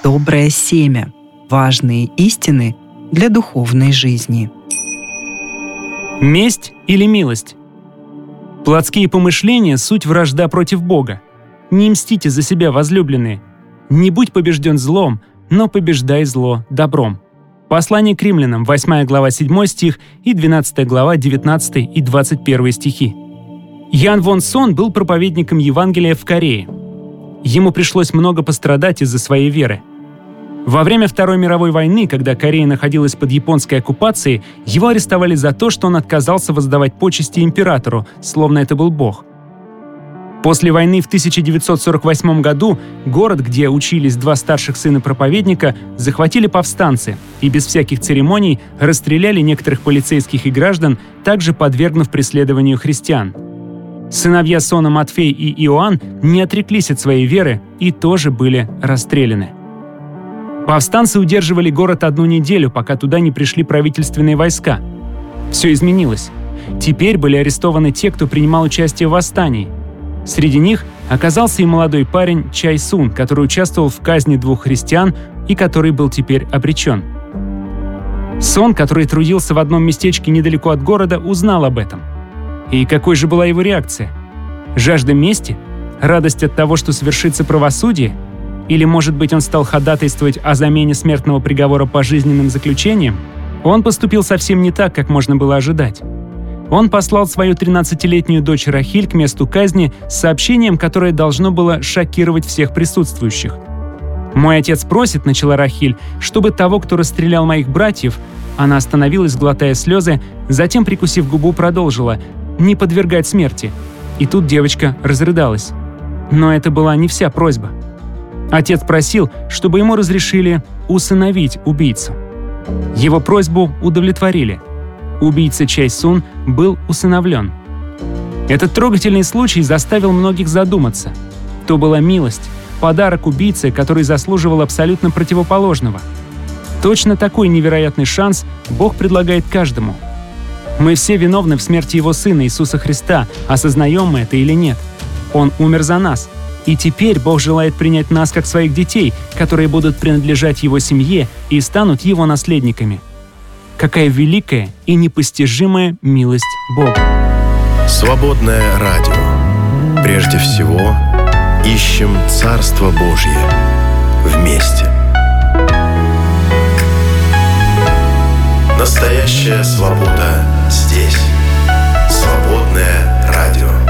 доброе семя, важные истины для духовной жизни. Месть или милость? Плотские помышления — суть вражда против Бога. Не мстите за себя, возлюбленные. Не будь побежден злом, но побеждай зло добром. Послание к римлянам, 8 глава 7 стих и 12 глава 19 и 21 стихи. Ян Вон Сон был проповедником Евангелия в Корее. Ему пришлось много пострадать из-за своей веры. Во время Второй мировой войны, когда Корея находилась под японской оккупацией, его арестовали за то, что он отказался воздавать почести императору, словно это был бог. После войны в 1948 году город, где учились два старших сына проповедника, захватили повстанцы и без всяких церемоний расстреляли некоторых полицейских и граждан, также подвергнув преследованию христиан. Сыновья Сона Матфей и Иоанн не отреклись от своей веры и тоже были расстреляны. Повстанцы удерживали город 1 неделю, пока туда не пришли правительственные войска. Все изменилось. Теперь были арестованы те, кто принимал участие в восстании. Среди них оказался и молодой парень Чай Сун, который участвовал в казни 2 христиан и который был теперь обречен. Сон, который трудился в одном местечке недалеко от города, узнал об этом. И какой же была его реакция? Жажда мести? Радость от того, что свершится правосудие? Или, может быть, он стал ходатайствовать о замене смертного приговора пожизненным заключением? Он поступил совсем не так, как можно было ожидать. Он послал свою 13-летнюю дочь Рахиль к месту казни с сообщением, которое должно было шокировать всех присутствующих. «Мой отец просит», — начала Рахиль, «чтобы того, кто расстрелял моих братьев». Она остановилась, глотая слезы, затем, прикусив губу, продолжила: «не подвергать смерти». И тут девочка разрыдалась. Но это была не вся просьба. Отец просил, чтобы ему разрешили усыновить убийцу. Его просьбу удовлетворили. Убийца Чай Сун был усыновлен. Этот трогательный случай заставил многих задуматься. То была милость, подарок убийце, который заслуживал абсолютно противоположного. Точно такой невероятный шанс Бог предлагает каждому. Мы все виновны в смерти Его Сына Иисуса Христа, осознаем мы это или нет. Он умер за нас. И теперь Бог желает принять нас как своих детей, которые будут принадлежать Его семье и станут Его наследниками. Какая великая и непостижимая милость Бога. Свободное радио. Прежде всего, ищем Царство Божье вместе. Настоящая свобода здесь. Свободное радио.